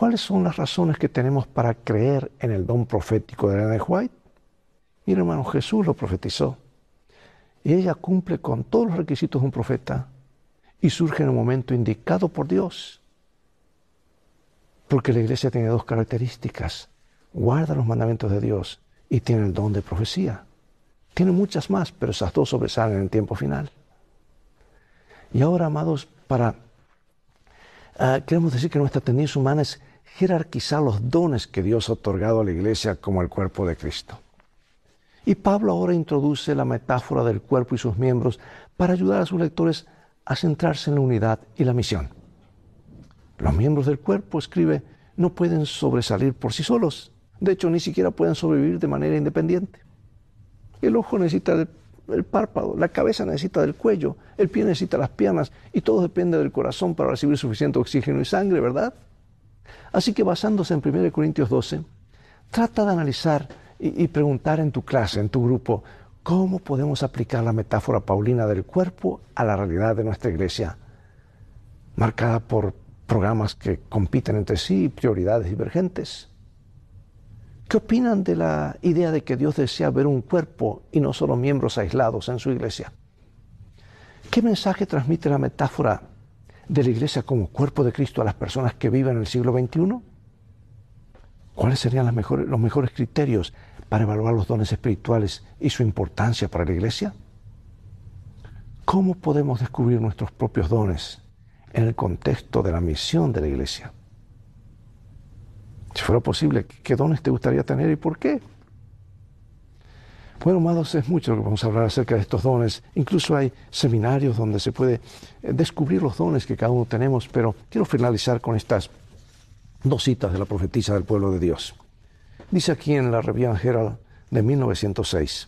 ¿Cuáles son las razones que tenemos para creer en el don profético de Ellen G. White? Mira, hermano, Jesús lo profetizó. Y ella cumple con todos los requisitos de un profeta y surge en el momento indicado por Dios. Porque la iglesia tiene dos características. Guarda los mandamientos de Dios y tiene el don de profecía. Tiene muchas más, pero esas dos sobresalen en el tiempo final. Y ahora, amados, queremos decir que nuestra tendencia humana es jerarquizar los dones que Dios ha otorgado a la iglesia como el cuerpo de Cristo. Y Pablo ahora introduce la metáfora del cuerpo y sus miembros para ayudar a sus lectores a centrarse en la unidad y la misión. Los miembros del cuerpo, escribe, no pueden sobresalir por sí solos. De hecho, ni siquiera pueden sobrevivir de manera independiente. El ojo necesita del párpado, la cabeza necesita del cuello, el pie necesita las piernas y todo depende del corazón para recibir suficiente oxígeno y sangre, ¿verdad? Así que basándose en 1 Corintios 12, trata de analizar y preguntar en tu clase, en tu grupo, ¿cómo podemos aplicar la metáfora paulina del cuerpo a la realidad de nuestra iglesia, marcada por programas que compiten entre sí y prioridades divergentes? ¿Qué opinan de la idea de que Dios desea ver un cuerpo y no solo miembros aislados en su iglesia? ¿Qué mensaje transmite la metáfora de la iglesia como cuerpo de Cristo a las personas que viven en el siglo XXI? ¿Cuáles serían los mejores criterios para evaluar los dones espirituales y su importancia para la iglesia? ¿Cómo podemos descubrir nuestros propios dones en el contexto de la misión de la iglesia? Si fuera posible, ¿qué dones te gustaría tener y por qué? Bueno, amados, es mucho lo que vamos a hablar acerca de estos dones. Incluso hay seminarios donde se puede descubrir los dones que cada uno tenemos, pero quiero finalizar con estas dos citas de la profetisa del pueblo de Dios. Dice aquí en la Review and Herald de 1906,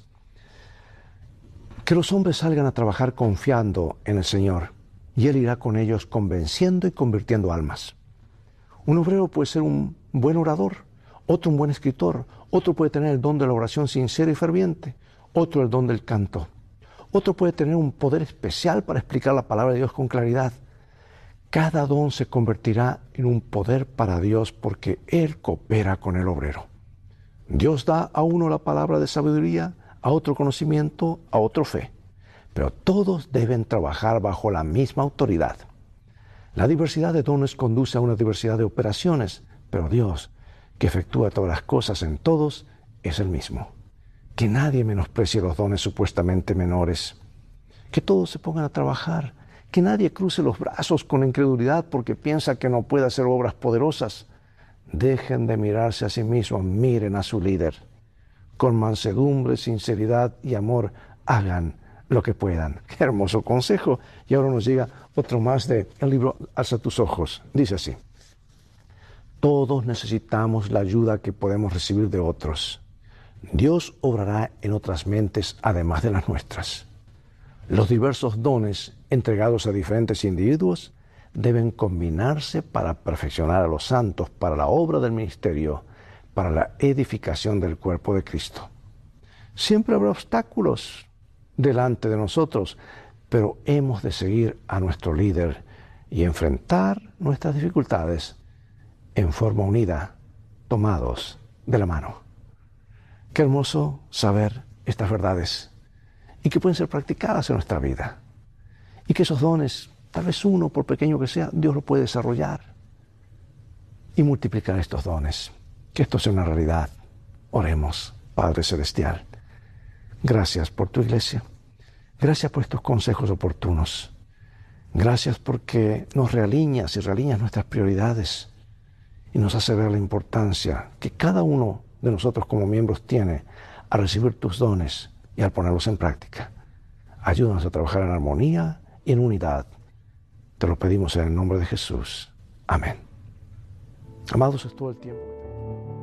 que los hombres salgan a trabajar confiando en el Señor, y Él irá con ellos convenciendo y convirtiendo almas. Un obrero puede ser un buen orador, otro un buen escritor, otro puede tener el don de la oración sincera y ferviente, otro el don del canto, otro puede tener un poder especial para explicar la palabra de Dios con claridad. Cada don se convertirá en un poder para Dios porque Él coopera con el obrero. Dios da a uno la palabra de sabiduría, a otro conocimiento, a otro fe, pero todos deben trabajar bajo la misma autoridad. La diversidad de dones conduce a una diversidad de operaciones, pero Dios, que efectúa todas las cosas en todos, es el mismo. Que nadie menosprecie los dones supuestamente menores. Que todos se pongan a trabajar. Que nadie cruce los brazos con incredulidad porque piensa que no puede hacer obras poderosas. Dejen de mirarse a sí mismos, miren a su líder. Con mansedumbre, sinceridad y amor, hagan lo que puedan. Qué hermoso consejo. Y ahora nos llega otro más del libro Alza tus ojos. Dice así: todos necesitamos la ayuda que podemos recibir de otros. Dios obrará en otras mentes además de las nuestras. Los diversos dones entregados a diferentes individuos deben combinarse para perfeccionar a los santos para la obra del ministerio, para la edificación del cuerpo de Cristo. Siempre habrá obstáculos delante de nosotros, pero hemos de seguir a nuestro líder y enfrentar nuestras dificultades en forma unida, tomados de la mano. Qué hermoso saber estas verdades y que pueden ser practicadas en nuestra vida. Y que esos dones, tal vez uno, por pequeño que sea, Dios lo puede desarrollar y multiplicar estos dones. Que esto sea una realidad. Oremos, Padre Celestial. Gracias por tu iglesia. Gracias por estos consejos oportunos. Gracias porque nos realineas y realineas nuestras prioridades y nos hace ver la importancia que cada uno de nosotros como miembros tiene a recibir tus dones y al ponerlos en práctica. Ayúdanos a trabajar en armonía y en unidad. Te lo pedimos en el nombre de Jesús. Amén. Amados, es todo el tiempo.